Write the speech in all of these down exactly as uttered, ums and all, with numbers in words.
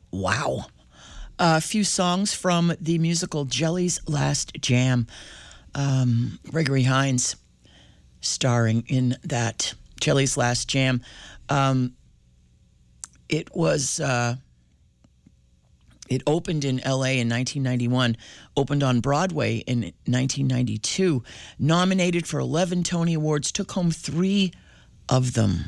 Wow. A few songs from the musical Jelly's Last Jam. Um, Gregory Hines starring in that Jelly's Last Jam. Um, it was... Uh, It opened in L A in nineteen ninety-one, opened on Broadway in nineteen ninety-two, nominated for eleven Tony Awards, took home three of them.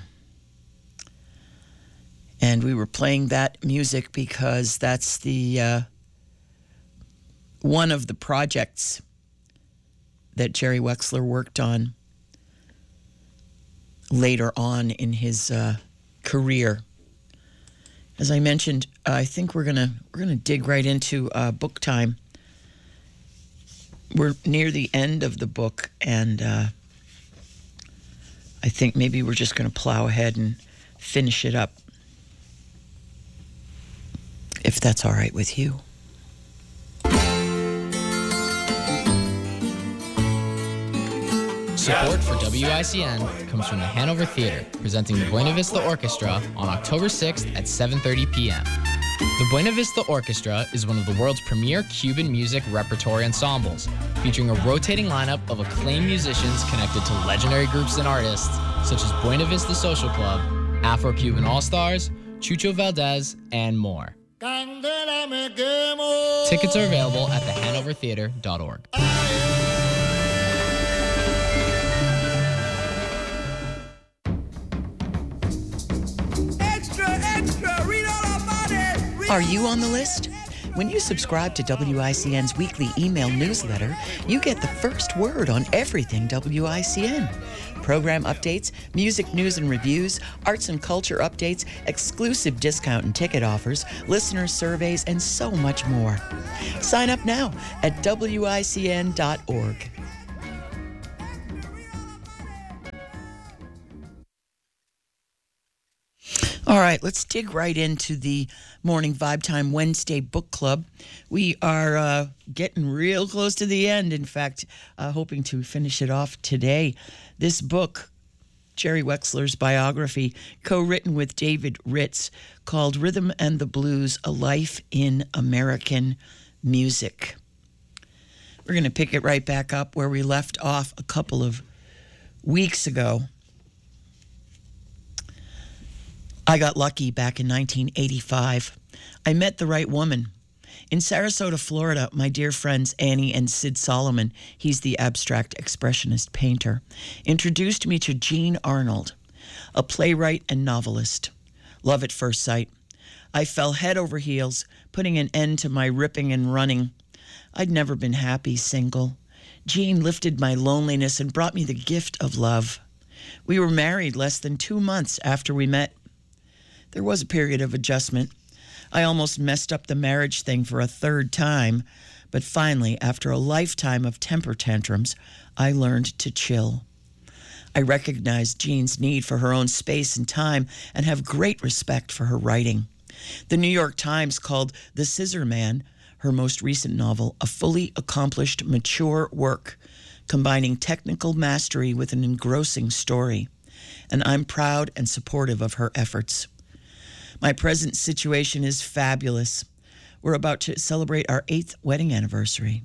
And we were playing that music because that's the uh, one of the projects that Jerry Wexler worked on later on in his uh, career. As I mentioned, uh, I think we're gonna we're gonna dig right into uh, book time. We're near the end of the book, and uh, I think maybe we're just gonna plow ahead and finish it up, if that's all right with you. Support for W I C N comes from the Hanover Theater, presenting the Buena Vista Orchestra on October sixth at seven thirty p.m. The Buena Vista Orchestra is one of the world's premier Cuban music repertory ensembles, featuring a rotating lineup of acclaimed musicians connected to legendary groups and artists such as Buena Vista Social Club, Afro-Cuban All-Stars, Chucho Valdez, and more. Tickets are available at the hanover theater dot org. Are you on the list? When you subscribe to W I C N's weekly email newsletter, you get the first word on everything W I C N. Program updates, music news and reviews, arts and culture updates, exclusive discount and ticket offers, listener surveys, and so much more. Sign up now at W I C N dot org. All right, let's dig right into the Morning Vibe Time Wednesday Book Club. We are uh, getting real close to the end. In fact, uh, hoping to finish it off today. This book, Jerry Wexler's biography, co-written with David Ritz, called Rhythm and the Blues, A Life in American Music. We're going to pick it right back up where we left off a couple of weeks ago. I got lucky back in nineteen eighty-five. I met the right woman. In Sarasota, Florida, my dear friends Annie and Sid Solomon, he's the abstract expressionist painter, introduced me to Jean Arnold, a playwright and novelist. Love at first sight. I fell head over heels, putting an end to my ripping and running. I'd never been happy single. Jean lifted my loneliness and brought me the gift of love. We were married less than two months after we met. There was a period of adjustment. I almost messed up the marriage thing for a third time, but finally, after a lifetime of temper tantrums, I learned to chill. I recognized Jean's need for her own space and time and have great respect for her writing. The New York Times called The Scissor Man, her most recent novel, a fully accomplished, mature work, combining technical mastery with an engrossing story. And I'm proud and supportive of her efforts. My present situation is fabulous. We're about to celebrate our eighth wedding anniversary.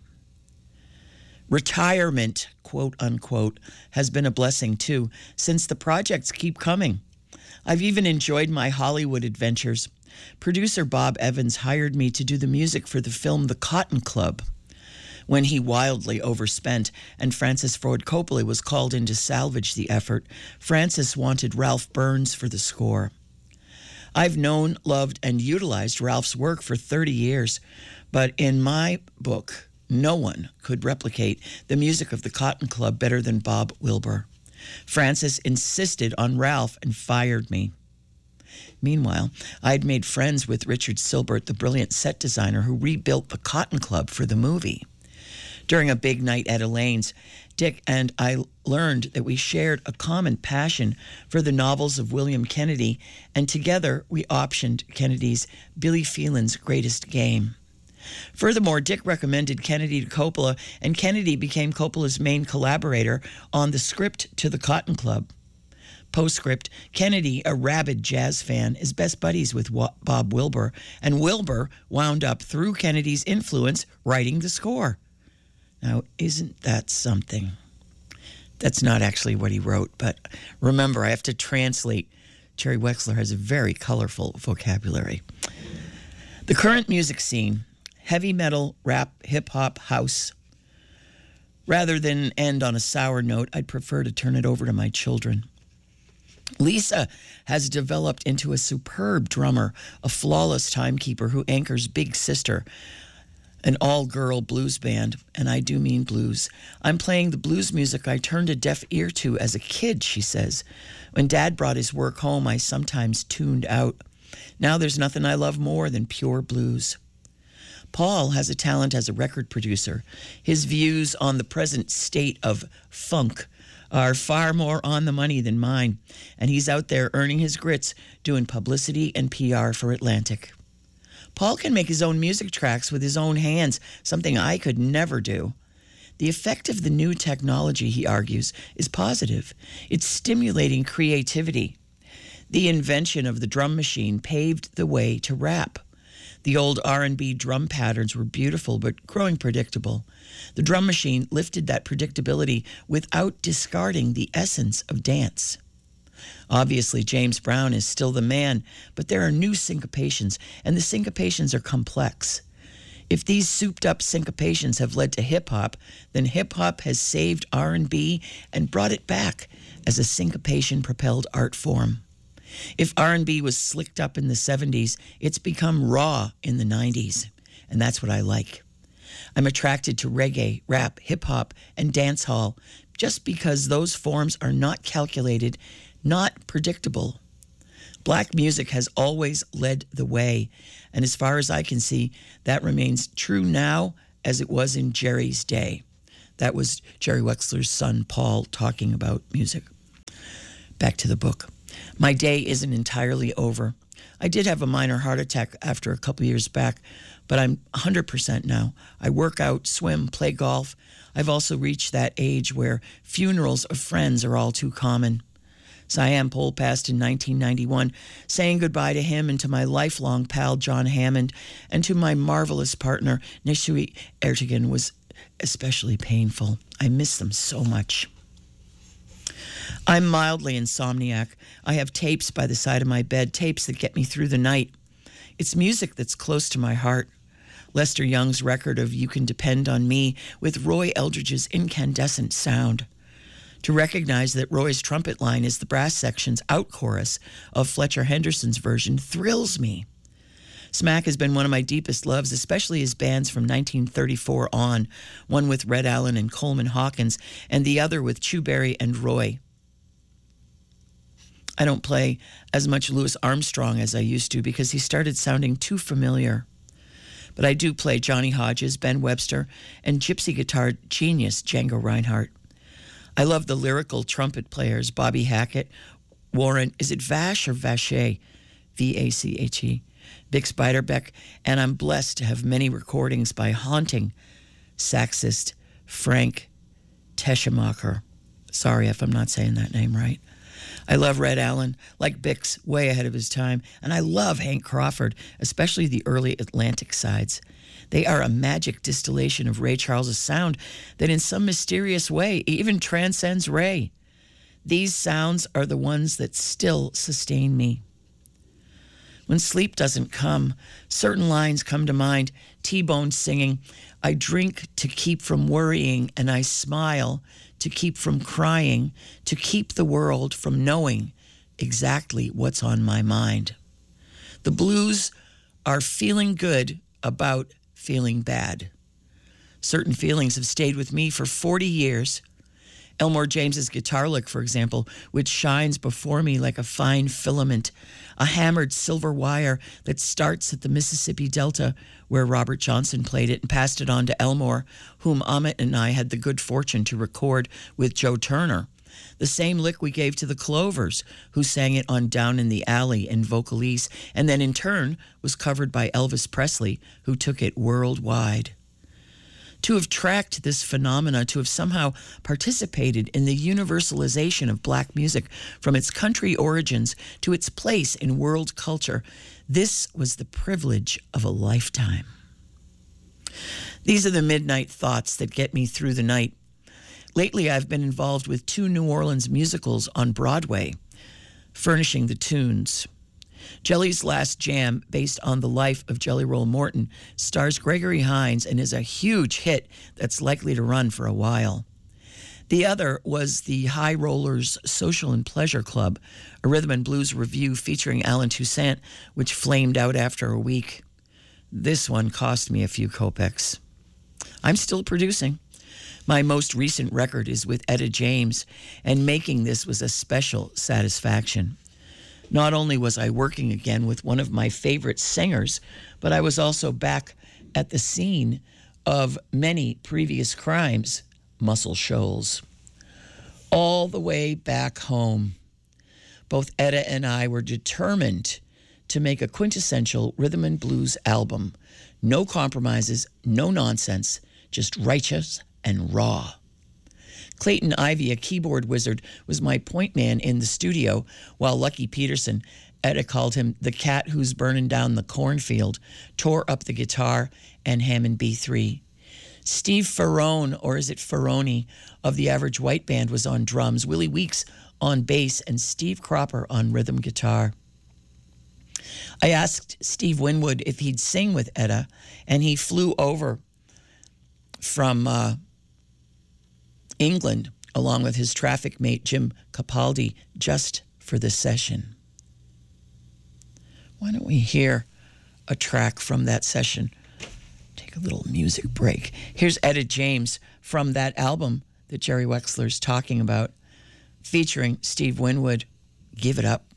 Retirement, quote unquote, has been a blessing too, since the projects keep coming. I've even enjoyed my Hollywood adventures. Producer Bob Evans hired me to do the music for the film The Cotton Club. When he wildly overspent and Francis Ford Coppola was called in to salvage the effort, Francis wanted Ralph Burns for the score. I've known, loved, and utilized Ralph's work for thirty years, but in my book, no one could replicate the music of the Cotton Club better than Bob Wilbur. Francis insisted on Ralph and fired me. Meanwhile, I had made friends with Richard Silbert, the brilliant set designer who rebuilt the Cotton Club for the movie. During a big night at Elaine's, Dick and I learned that we shared a common passion for the novels of William Kennedy, and together we optioned Kennedy's Billy Phelan's Greatest Game. Furthermore, Dick recommended Kennedy to Coppola, and Kennedy became Coppola's main collaborator on the script to The Cotton Club. Postscript, Kennedy, a rabid jazz fan, is best buddies with Bob Wilbur, and Wilbur wound up, through Kennedy's influence, writing the score. Now, isn't that something? That's not actually what he wrote, but remember, I have to translate. Jerry Wexler has a very colorful vocabulary. The current music scene, heavy metal, rap, hip-hop, house. Rather than end on a sour note, I'd prefer to turn it over to my children. Lisa has developed into a superb drummer, a flawless timekeeper who anchors Big Sister, an all-girl blues band, and I do mean blues. I'm playing the blues music I turned a deaf ear to as a kid, she says. When Dad brought his work home, I sometimes tuned out. Now there's nothing I love more than pure blues. Paul has a talent as a record producer. His views on the present state of funk are far more on the money than mine, and he's out there earning his grits doing publicity and P R for Atlantic. Paul can make his own music tracks with his own hands, something I could never do. The effect of the new technology, he argues, is positive. It's stimulating creativity. The invention of the drum machine paved the way to rap. The old R and B drum patterns were beautiful but growing predictable. The drum machine lifted that predictability without discarding the essence of dance. Obviously, James Brown is still the man, but there are new syncopations, and the syncopations are complex. If these souped-up syncopations have led to hip-hop, then hip-hop has saved R and B and brought it back as a syncopation-propelled art form. If R and B was slicked up in the seventies, it's become raw in the nineties, and that's what I like. I'm attracted to reggae, rap, hip-hop, and dancehall just because those forms are not calculated, not predictable. Black music has always led the way, and as far as I can see, that remains true now as it was in Jerry's day. That was Jerry Wexler's son, Paul, talking about music. Back to the book. My day isn't entirely over. I did have a minor heart attack after a couple years back, but I'm one hundred percent now. I work out, swim, play golf. I've also reached that age where funerals of friends are all too common. Siam Pole passed in nineteen ninety-one. Saying goodbye to him and to my lifelong pal, John Hammond, and to my marvelous partner, Nishui Ertegun, was especially painful. I miss them so much. I'm mildly insomniac. I have tapes by the side of my bed, tapes that get me through the night. It's music that's close to my heart. Lester Young's record of You Can Depend on Me with Roy Eldridge's incandescent sound. To recognize that Roy's trumpet line is the brass section's out chorus of Fletcher Henderson's version thrills me. Smack has been one of my deepest loves, especially his bands from nineteen thirty-four on, one with Red Allen and Coleman Hawkins, and the other with Chu Berry and Roy. I don't play as much Louis Armstrong as I used to because he started sounding too familiar. But I do play Johnny Hodges, Ben Webster, and gypsy guitar genius Django Reinhardt. I love the lyrical trumpet players, Bobby Hackett, Warren, is it Vache or Vache? V A C H E. Bix Beiderbecke, and I'm blessed to have many recordings by haunting saxist Frank Teschemacher. Sorry if I'm not saying that name right. I love Red Allen, like Bix, way ahead of his time, and I love Hank Crawford, especially the early Atlantic sides. They are a magic distillation of Ray Charles' sound that in some mysterious way even transcends Ray. These sounds are the ones that still sustain me. When sleep doesn't come, certain lines come to mind. T-Bone singing, I drink to keep from worrying and I smile to keep from crying, to keep the world from knowing exactly what's on my mind. The blues are feeling good about feeling bad. Certain feelings have stayed with me for forty years. Elmore James's guitar lick, for example, which shines before me like a fine filament, a hammered silver wire that starts at the Mississippi Delta, where Robert Johnson played it and passed it on to Elmore, whom Amit and I had the good fortune to record with Joe Turner. The same lick we gave to the Clovers, who sang it on Down in the Alley in Vocalese, and then in turn was covered by Elvis Presley, who took it worldwide. To have tracked this phenomena, to have somehow participated in the universalization of black music from its country origins to its place in world culture, this was the privilege of a lifetime. These are the midnight thoughts that get me through the night. Lately, I've been involved with two New Orleans musicals on Broadway, furnishing the tunes. Jelly's Last Jam, based on the life of Jelly Roll Morton, stars Gregory Hines and is a huge hit that's likely to run for a while. The other was the High Rollers Social and Pleasure Club, a rhythm and blues review featuring Alan Toussaint, which flamed out after a week. This one cost me a few kopecks. I'm still producing. My most recent record is with Etta James, and making this was a special satisfaction. Not only was I working again with one of my favorite singers, but I was also back at the scene of many previous crimes, Muscle Shoals. All the way back home, both Etta and I were determined to make a quintessential rhythm and blues album. No compromises, no nonsense, just righteous and raw. Clayton Ivey, a keyboard wizard, was my point man in the studio, while Lucky Peterson, Etta called him the cat who's burning down the cornfield, tore up the guitar and Hammond B three. Steve Ferrone, or is it Ferroni, of the Average White Band was on drums, Willie Weeks on bass, and Steve Cropper on rhythm guitar. I asked Steve Winwood if he'd sing with Etta, and he flew over from uh, England, along with his traffic mate, Jim Capaldi, just for this session. Why don't we hear a track from that session? Take a little music break. Here's Etta James from that album that Jerry Wexler's talking about, featuring Steve Winwood. Give it up.